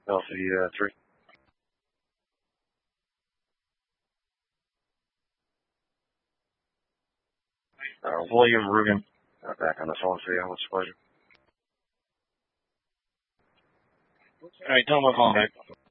LC3. William Rugen, back on the phone for you. What's the pleasure? All right, tell him I'll call back.